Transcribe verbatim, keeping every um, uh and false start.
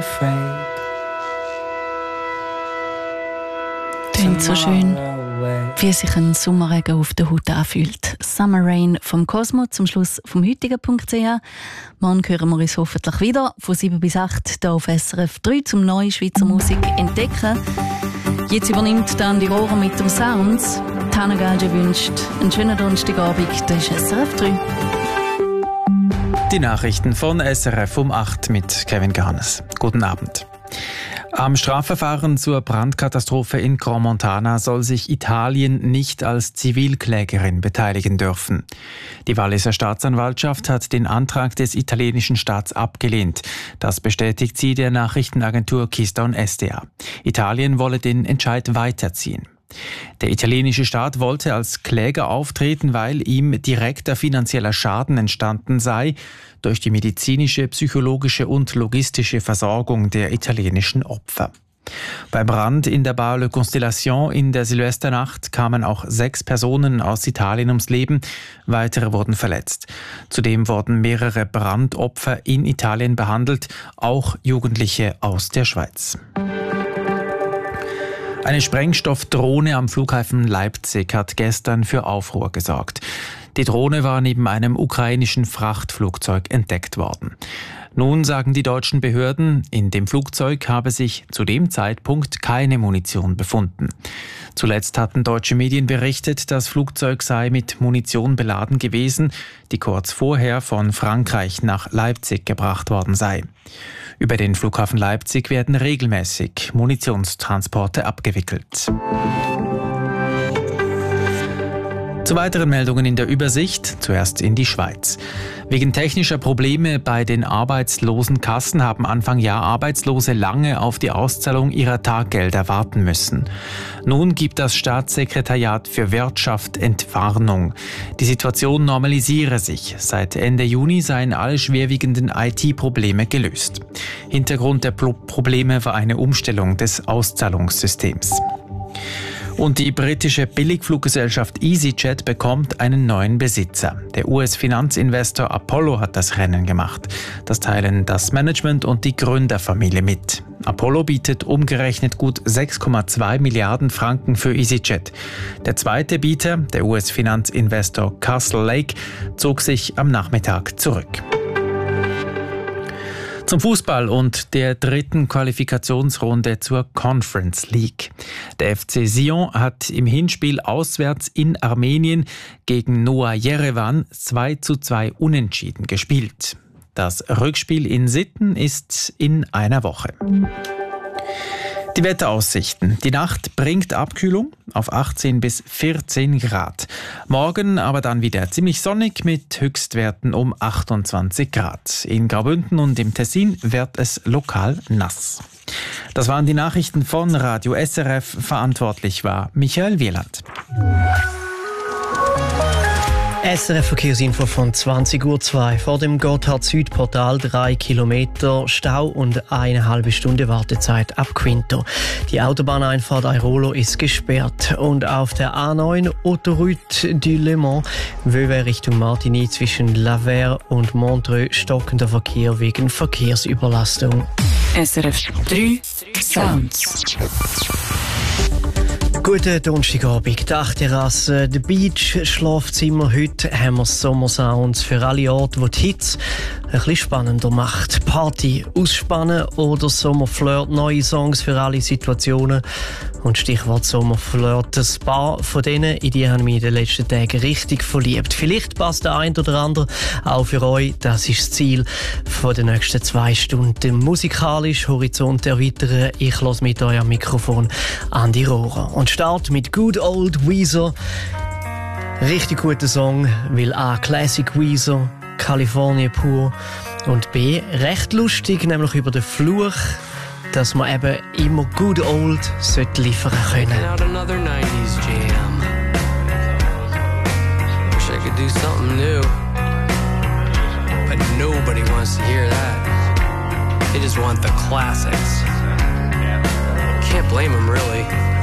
afraid. Klingt so schön, wie sich ein Sommerregen auf der Haut anfühlt. Summer Rain vom Cosmo zum Schluss vom heutigen Punkt C H. Morgen hören wir uns hoffentlich wieder von sieben bis acht hier auf S R F drei zum neue Schweizer Musik entdecken. Jetzt übernimmt dann die Rohre mit dem Sounds. Tana Gage wünscht einen schönen Donnerstagabend. Das ist S R F drei. Die Nachrichten von S R F um acht mit Kevin Garnes. Guten Abend. Am Strafverfahren zur Brandkatastrophe in Grand Montana soll sich Italien nicht als Zivilklägerin beteiligen dürfen. Die Walliser Staatsanwaltschaft hat den Antrag des italienischen Staats abgelehnt. Das bestätigt sie der Nachrichtenagentur Keystone S D A. Italien wolle den Entscheid weiterziehen. Der italienische Staat wollte als Kläger auftreten, weil ihm direkter finanzieller Schaden entstanden sei durch die medizinische, psychologische und logistische Versorgung der italienischen Opfer. Beim Brand in der Bar Le Constellation in der Silvesternacht kamen auch sechs Personen aus Italien ums Leben, weitere wurden verletzt. Zudem wurden mehrere Brandopfer in Italien behandelt, auch Jugendliche aus der Schweiz. Eine Sprengstoffdrohne am Flughafen Leipzig hat gestern für Aufruhr gesorgt. Die Drohne war neben einem ukrainischen Frachtflugzeug entdeckt worden. Nun sagen die deutschen Behörden, in dem Flugzeug habe sich zu dem Zeitpunkt keine Munition befunden. Zuletzt hatten deutsche Medien berichtet, das Flugzeug sei mit Munition beladen gewesen, die kurz vorher von Frankreich nach Leipzig gebracht worden sei. Über den Flughafen Leipzig werden regelmäßig Munitionstransporte abgewickelt. Zu weiteren Meldungen in der Übersicht, zuerst in die Schweiz. Wegen technischer Probleme bei den Arbeitslosenkassen haben Anfang Jahr Arbeitslose lange auf die Auszahlung ihrer Taggelder warten müssen. Nun gibt das Staatssekretariat für Wirtschaft Entwarnung. Die Situation normalisiere sich. Seit Ende Juni seien alle schwerwiegenden I T-Probleme gelöst. Hintergrund der Pro- Probleme war eine Umstellung des Auszahlungssystems. Und die britische Billigfluggesellschaft EasyJet bekommt einen neuen Besitzer. Der U S-Finanzinvestor Apollo hat das Rennen gemacht. Das teilen das Management und die Gründerfamilie mit. Apollo bietet umgerechnet gut sechs Komma zwei Milliarden Franken für EasyJet. Der zweite Bieter, der U S-Finanzinvestor Castle Lake, zog sich am Nachmittag zurück. Zum Fußball und der dritten Qualifikationsrunde zur Conference League. Der F C Sion hat im Hinspiel auswärts in Armenien gegen Noah Yerevan zwei zu zwei unentschieden gespielt. Das Rückspiel in Sitten ist in einer Woche. Die Wetteraussichten. Die Nacht bringt Abkühlung auf achtzehn bis vierzehn Grad. Morgen aber dann wieder ziemlich sonnig mit Höchstwerten um achtundzwanzig Grad. In Graubünden und im Tessin wird es lokal nass. Das waren die Nachrichten von Radio S R F. Verantwortlich war Michael Wieland. S R F-Verkehrsinfo von zwanzig Uhr zwei. Vor dem Gotthard-Süd-Portal drei Kilometer Stau und eine halbe Stunde Wartezeit ab Quinto. Die Autobahneinfahrt Airolo ist gesperrt. Und auf der A neun Autoroute du Le Mans, Vevey Richtung Martigny zwischen Lavers und Montreux stockender Verkehr wegen Verkehrsüberlastung. S R F drei Sounds. Guten Donnerstagabend, Dachterrasse, der Beach, Schlafzimmer. Heute haben wir Sommersounds für alle Orte, wo die Hitze ein bisschen spannender macht. Party, Ausspannen oder Sommerflirt, neue Songs für alle Situationen. Und Stichwort Sommerflirt, ein paar von denen, in die habe ich mich in den letzten Tagen richtig verliebt. Vielleicht passt der ein oder andere auch für euch. Das ist das Ziel von den nächsten zwei Stunden. Musikalisch Horizont erweitern. Ich lasse mit euch am Mikrofon an die Rohre. Und start mit Good Old Weezer. Richtig guter Song, weil A, Classic Weezer, Kalifornien pur und B, recht lustig, nämlich über den Fluch, dass man eben immer Good Old sollte liefern können. Out another nineties jam. Wish I could do something new, but nobody wants to hear that. They just want the classics. Can't blame them really.